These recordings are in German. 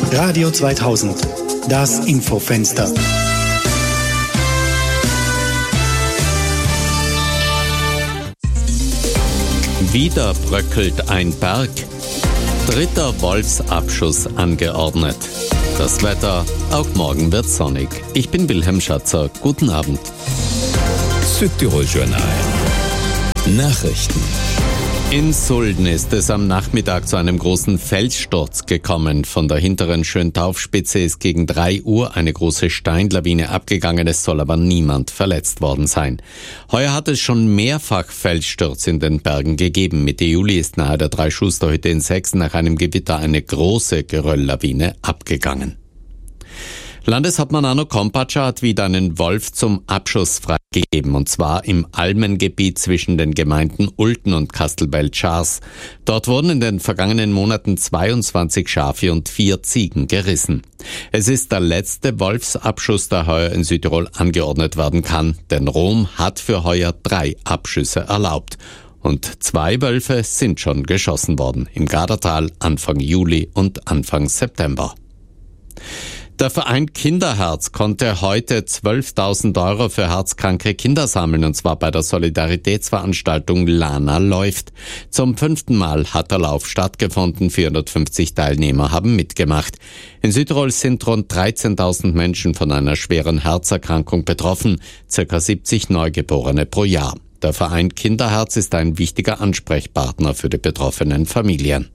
Radio 2000, das Infofenster. Wieder bröckelt ein Berg. 3. Wolfsabschuss angeordnet. Das Wetter, auch morgen wird sonnig. Ich bin Wilhelm Schatzer. Guten Abend. Südtirol-Journal. Nachrichten. In Sulden ist es am Nachmittag zu einem großen Felssturz gekommen. Von der hinteren Schöntaufspitze ist gegen 3 Uhr eine große Steinlawine abgegangen. Es soll aber niemand verletzt worden sein. Heuer hat es schon mehrfach Felsstürze in den Bergen gegeben. Mitte Juli ist nahe der Drei-Schuster-Hütte in Sechsen nach einem Gewitter eine große Gerölllawine abgegangen. Landeshauptmann Arno Kompatscher hat wieder einen Wolf zum Abschuss freigegeben, und zwar im Almengebiet zwischen den Gemeinden Ulten und Kastelbell-Schars. Dort wurden in den vergangenen Monaten 22 Schafe und 4 Ziegen gerissen. Es ist der letzte Wolfsabschuss, der heuer in Südtirol angeordnet werden kann, denn Rom hat für heuer 3 Abschüsse erlaubt. Und 2 Wölfe sind schon geschossen worden, im Gardatal Anfang Juli und Anfang September. Der Verein Kinderherz konnte heute 12.000 Euro für herzkranke Kinder sammeln, und zwar bei der Solidaritätsveranstaltung Lana läuft. Zum 5. Mal hat der Lauf stattgefunden. 450 Teilnehmer haben mitgemacht. In Südtirol sind rund 13.000 Menschen von einer schweren Herzerkrankung betroffen, ca. 70 Neugeborene pro Jahr. Der Verein Kinderherz ist ein wichtiger Ansprechpartner für die betroffenen Familien.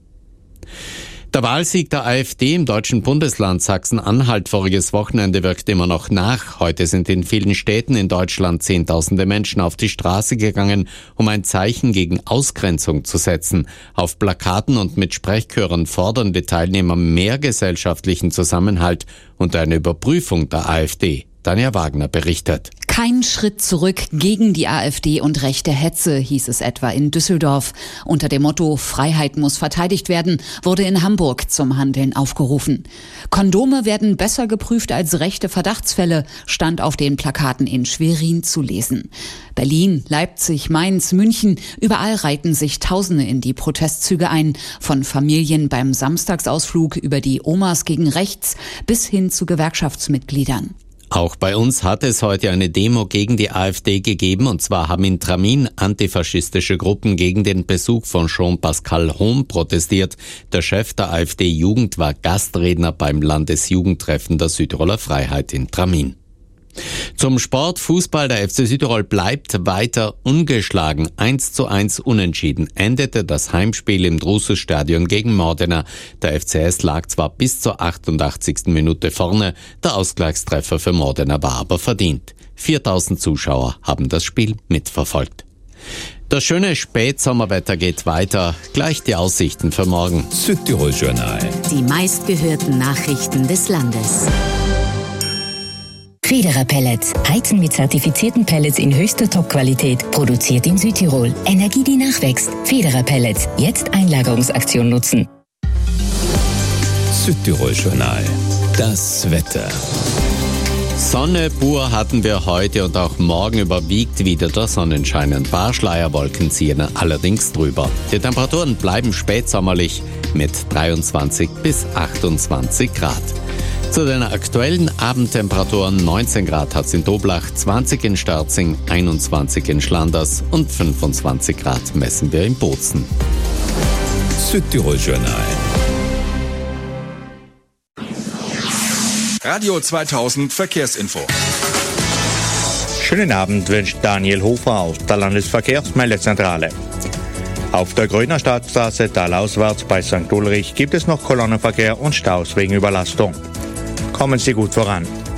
Der Wahlsieg der AfD im deutschen Bundesland Sachsen-Anhalt voriges Wochenende wirkt immer noch nach. Heute sind in vielen Städten in Deutschland Zehntausende Menschen auf die Straße gegangen, um ein Zeichen gegen Ausgrenzung zu setzen. Auf Plakaten und mit Sprechchören fordern die Teilnehmer mehr gesellschaftlichen Zusammenhalt und eine Überprüfung der AfD. Tanja Wagner berichtet. Kein Schritt zurück gegen die AfD und rechte Hetze, hieß es etwa in Düsseldorf. Unter dem Motto Freiheit muss verteidigt werden, wurde in Hamburg zum Handeln aufgerufen. Kondome werden besser geprüft als rechte Verdachtsfälle, stand auf den Plakaten in Schwerin zu lesen. Berlin, Leipzig, Mainz, München, überall reihten sich Tausende in die Protestzüge ein. Von Familien beim Samstagsausflug über die Omas gegen rechts bis hin zu Gewerkschaftsmitgliedern. Auch bei uns hat es heute eine Demo gegen die AfD gegeben, und zwar haben in Tramin antifaschistische Gruppen gegen den Besuch von Jean-Pascal Hohm protestiert. Der Chef der AfD-Jugend war Gastredner beim Landesjugendtreffen der Südtiroler Freiheit in Tramin. Zum Sport Fußball. Der FC Südtirol bleibt weiter ungeschlagen. 1:1 unentschieden endete das Heimspiel im Drusus-Stadion gegen Modena. Der FCS lag zwar bis zur 88. Minute vorne, der Ausgleichstreffer für Modena war aber verdient. 4.000 Zuschauer haben das Spiel mitverfolgt. Das schöne Spätsommerwetter geht weiter. Gleich die Aussichten für morgen. Südtirol-Journal. Die meistgehörten Nachrichten des Landes. Federer Pellets. Heizen mit zertifizierten Pellets in höchster Top-Qualität. Produziert in Südtirol. Energie, die nachwächst. Federer Pellets. Jetzt Einlagerungsaktion nutzen. Südtirol-Journal. Das Wetter. Sonne pur hatten wir heute, und auch morgen überwiegt wieder der Sonnenschein. Ein paar Schleierwolken ziehen allerdings drüber. Die Temperaturen bleiben spätsommerlich mit 23 bis 28 Grad. Zu den aktuellen Abendtemperaturen: 19 Grad hat es in Doblach, 20 in Sterzing, 21 in Schlanders und 25 Grad messen wir in Bozen. Südtirol-Journal. Radio 2000 Verkehrsinfo. Schönen Abend wünscht Daniel Hofer aus der Landesverkehrsmeldezentrale. Auf der Grüner Stadtstraße talauswärts bei St. Ulrich gibt es noch Kolonnenverkehr und Staus wegen Überlastung. Kommen Sie gut voran.